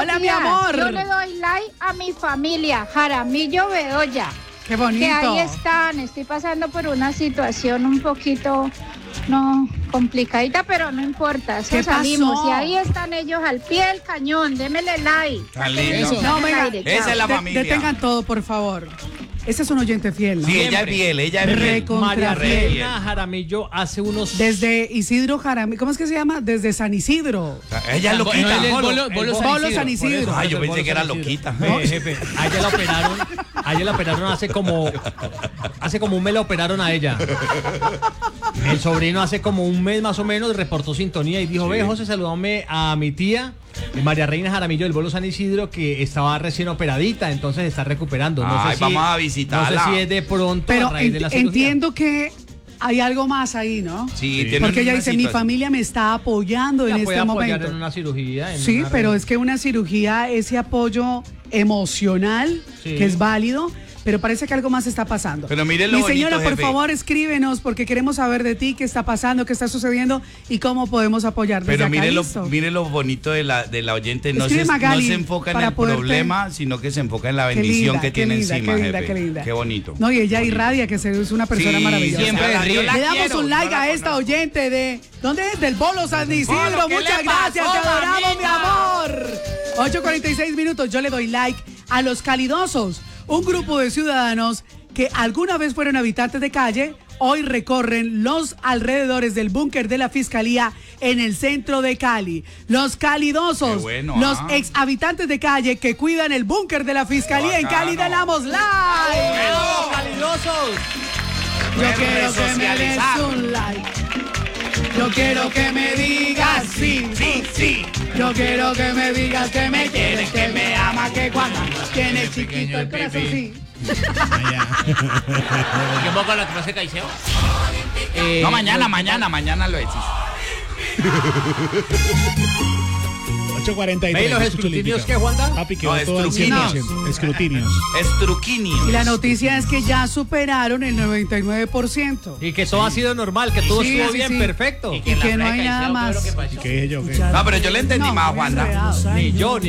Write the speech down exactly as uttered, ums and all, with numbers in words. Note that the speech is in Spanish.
Hola, mi amor. Yo le doy like a mi familia, Jaramillo Bedoya. Qué bonito. Que ahí están, estoy pasando por una situación un poquito, no, complicadita, pero no importa, eso ¿Qué salimos. pasó? Y ahí están ellos al pie del cañón, démele like. Tan lindo. Eso. No, venga, Esa es la de- familia. detengan todo, por favor. Ese es un oyente fiel, ¿no? Sí, ella es fiel, ella es fiel. Recontra María fiel. Reina Jaramillo hace unos... Desde Isidro Jaramillo, ¿cómo es que se llama? Desde San Isidro. Ella es loquita. No, él es Bolo. Bolo- Bolo San Bolo Isidro, San por Isidro. eso, Ay, yo Bolo pensé que San era Isidro. loquita. Eh, jefe, a ella la operaron, a ella la operaron hace como, hace como un mes la operaron a ella. El sobrino hace como un mes más o menos reportó sintonía y dijo, ve, José, saludame a mi tía, María Reina Jaramillo del Bolo San Isidro, que estaba recién operadita, entonces está recuperando. No Ay, sé si, vamos a visitarla. No sé si es de pronto Pero a raíz de ent- la cirugía. entiendo que hay algo más ahí, ¿no? Sí, tiene Porque ella una dice, mi situación. familia me está apoyando La en puede este apoyar momento. en una cirugía. en Sí, una pero re- es que una cirugía, ese apoyo emocional, Sí. que es válido, pero parece que algo más está pasando. Pero mire lo Mi bonito, señora, por jefe. favor, escríbenos porque queremos saber de ti, qué está pasando, qué está sucediendo y cómo podemos apoyar. Desde Pero acá, mire lo, listo. mire lo bonito de la, de la oyente, no Escribe se, no Magali se enfoca en para el poderte- problema, sino que se enfoca en la Qué bendición linda, que qué tiene linda, encima, qué linda, jefe. qué linda. Qué bonito. No, y ella Bonito. irradia que se- es una persona Sí, maravillosa. siempre Le ríe. Yo la damos quiero, un like yo la a esta conozco. oyente de... ¿Dónde es? Del Bolo San Isidro. Bolo, ¿qué Muchas le gracias, pasó, te adoramos, mamita? mi amor. ocho cuarenta y seis minutos, yo le doy like a Los Calidosos, un grupo de ciudadanos que alguna vez fueron habitantes de calle, hoy recorren los alrededores del búnker de la Fiscalía en el centro de Cali. Los Calidosos, Qué bueno, los ah. ex habitantes de calle que cuidan el búnker de la Fiscalía en Bacano. Cali, damos like. ¡Bravo, calidosos! Yo Buen quiero que me des resocializar. un like. Yo quiero que me digas sí, Sí, sí. Yo quiero que me digas que me quieres, que me ama, que cuando tienes chiquito el corazón sí. ¿Qué poco la clase Caicedo? Eh, No, mañana, mañana, mañana lo decís. ocho cuarenta y tres. ¿Ve los escucho escrutinios Olímpica. que, Juanda? Papi, quedó No, todo al cien por ciento. Escrutinios. Estruquinio. Y la noticia es que ya superaron el noventa y nueve por ciento. Y que todo ha sido normal, que todo Sí, estuvo sí, bien, sí. perfecto. Y que no hay nada más. ¿Qué dije yo? ¿Qué? No, pero yo le entendí No, más, muy Wanda. enredado. Ni yo, ni